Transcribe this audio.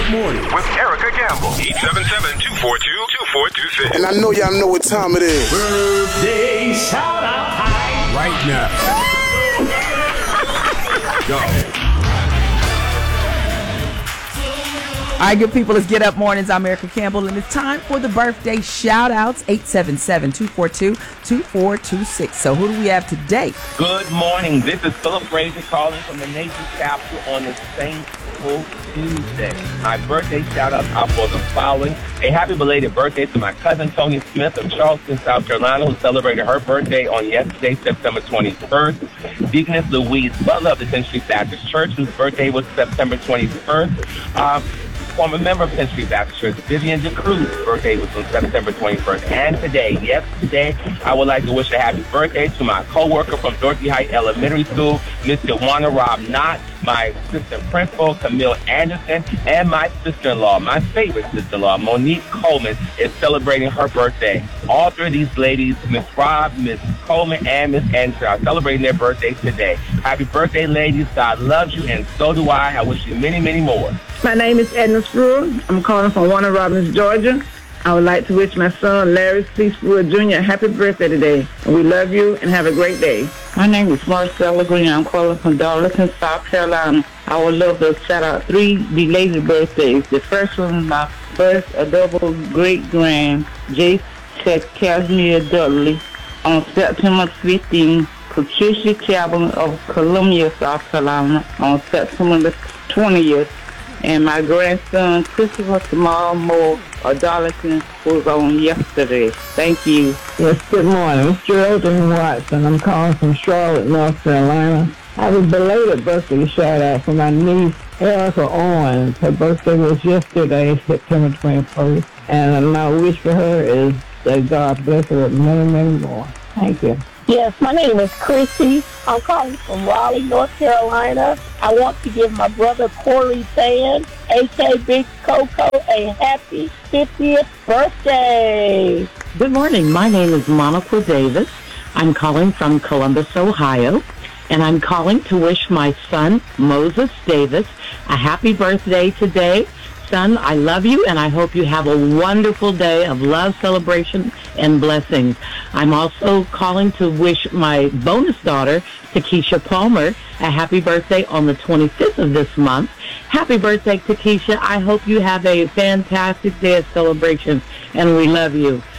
Morning with Erica Campbell. 877-242-2426. And I know y'all know what time it is. Birthday shout out time right now. Go. All right, good people, let's get up mornings. I'm Erica Campbell, and it's time for the birthday shout-outs, 877-242-2426. So who do we have today? Good morning. This is Philip Frazier calling from the nation's capital on this thankful Tuesday. My birthday shout-outs are for the following. A happy belated birthday to my cousin Tony Smith of Charleston, South Carolina, who celebrated her birthday on yesterday, September 21st. Deaconess Louise Butler of the 10th Street Baptist Church, whose birthday was September 21st. Former member of 10th Street Baptist Church, Vivian DeCruz's birthday was on September 21st. And today, I would like to wish a happy birthday to my co-worker from Dorothy Heights Elementary School, Miss Joanna Rob Knott, my assistant principal, Camille Anderson, and my sister-in-law, my favorite sister-in-law, Monique Coleman, is celebrating her birthday. All three of these ladies, Miss Rob, Miss Coleman, and Miss Anderson, are celebrating their birthdays today. Happy birthday, ladies. God loves you, and so do I. I wish you many, many more. My name is Edna Spruill. I'm calling from Warner Robins, Georgia. I would like to wish my son, Larry C. Spruill Jr., a happy birthday today. And we love you and have a great day. My name is Marcella Green. I'm calling from Darlington, South Carolina. I would love to shout out 3 belated birthdays. The first one is my first double great-grand, J. Casimir Dudley, on September 15th. Patricia Cabin of Columbia, South Carolina, on September 20th. And my grandson, Christopher Jamal Moore of Darlington, was on yesterday. Thank you. Yes, good morning. It's Geraldine Watson. I'm calling from Charlotte, North Carolina. I have a belated birthday shout-out for my niece, Erica Owens. Her birthday was yesterday, September 21st. And my wish for her is that God bless her with many, many more. Thank you. Yes, my name is Chrissy. I'm calling from Raleigh, North Carolina. I want to give my brother Corey Sand, a.k.a. Big Coco, a happy 50th birthday. Good morning. My name is Monica Davis. I'm calling from Columbus, Ohio. And I'm calling to wish my son, Moses Davis, a happy birthday today. Son, I love you, and I hope you have a wonderful day of love, celebration, and blessings. I'm also calling to wish my bonus daughter, Takesha Palmer, a happy birthday on the 25th of this month. Happy birthday, Takesha. I hope you have a fantastic day of celebration, and we love you.